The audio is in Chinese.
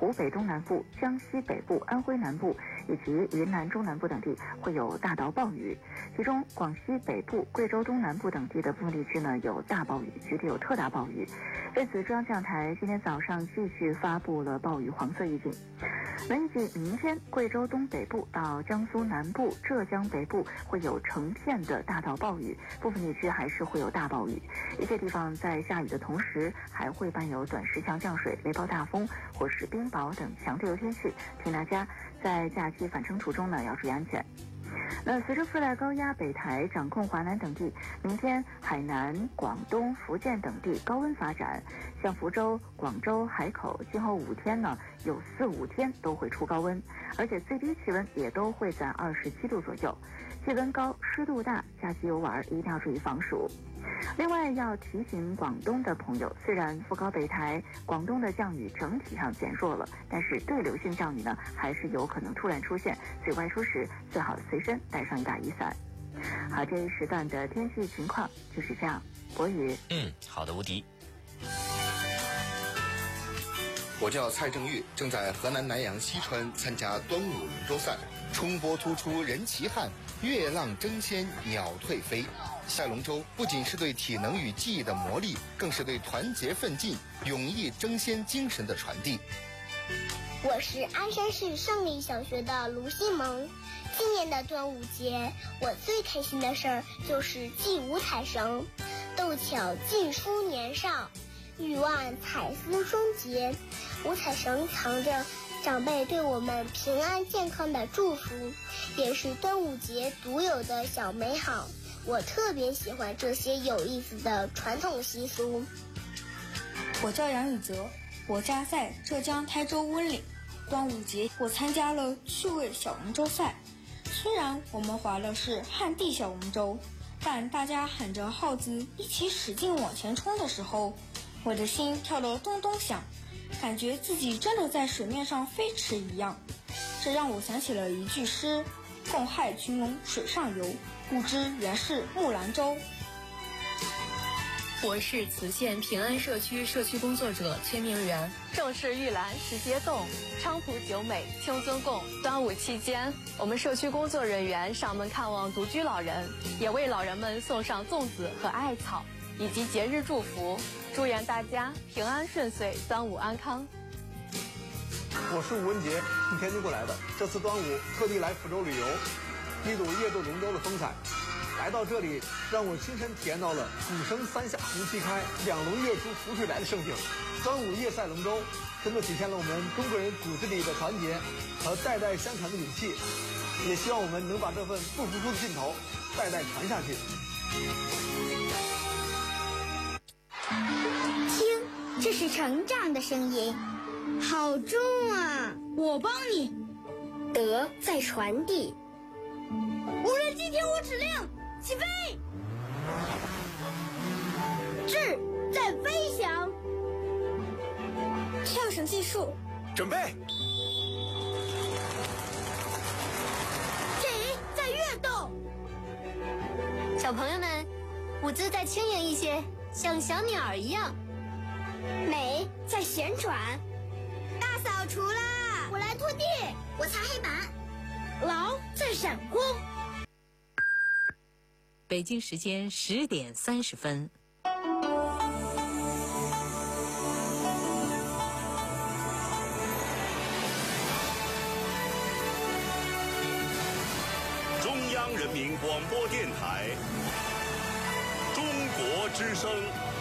湖北东南部、江西北部、安徽南部以及云南中南部等地会有大到暴雨，其中广西北部、贵州东南部等地的部分地区呢有大暴雨，局地有特大暴雨。为此，中央气象台今天早上继续发布了暴雨黄色预警。预计明天贵州东北部到江苏南部、浙江北部会有成片的大到暴雨，部分地区还是会有大暴雨。一些地方在下雨的同时，还会伴有短时强降水、雷暴大风或是冰雹等强对流天气，请大家在假期返程途中呢要注意安全。随着副带高压北台掌控华南等地，明天海南、广东、福建等地高温发展，像福州、广州、海口，今后5天呢有4、5天都会出高温，而且最低气温也都会在27度左右，气温高、湿度大，假期游玩一定要注意防暑。另外要提醒广东的朋友，虽然副高北台，广东的降雨整体上减弱了，但是对流性降雨呢还是有可能突然出现，所以外出时最好随身带上一把雨伞。好，这一时段的天气情况就是这样。博宇， 好的，无敌。 我叫蔡正玉，正在河南南阳西川参加端午龙舟赛，冲波突出人齐汉，月浪争先鸟退飞。赛龙舟不仅是对体能与技艺的磨砺，更是对团结奋进、勇毅争先精神的传递。 我是鞍山市胜利小学的卢新萌。今年的端午节，我最开心的事儿就是系五彩绳，斗巧尽书年少，欲望彩丝双结。五彩绳藏着长辈对我们平安健康的祝福，也是端午节独有的小美好。我特别喜欢这些有意思的传统习俗。 我叫杨宇哲，我家在浙江台州温岭。端午节我参加了趣味小龙舟赛，虽然我们划的是旱地小龙舟，但大家喊着号子一起使劲往前冲的时候，我的心跳得咚咚响，感觉自己真的在水面上飞驰一样。这让我想起了一句诗：共害群龙水上游，不知原是木兰舟。 我是磁县平安社区社区工作者崔明媛。 正是玉兰时节动，菖蒲酒美清尊供。端午期间，我们社区工作人员上门看望独居老人，也为老人们送上粽子和艾草，以及节日祝福，祝愿大家平安顺遂，端午安康。 我是吴文杰，从天津过来的，这次端午特地来福州旅游，一睹夜渡龙舟的风采。来到这里，让我亲身体验到了鼓声三下红旗开，两龙跃出浮水来的盛景。端午夜赛龙舟，真的体现了我们中国人骨子里的团结和代代相传的勇气。也希望我们能把这份不服输的劲头代代传下去。 听，这是成长的声音，好重啊！ 我帮你。 德在传递。 无人机听我指令，起飞！ 志在飞翔。 跳绳技术， 准备。 谁在跃动？ 小朋友们，舞姿再轻盈一些，像小鸟一样。 美在旋转。大扫除啦！我来拖地，我擦黑板。劳在闪光。 北京时间10点30分。 中央人民广播电台，中国之声。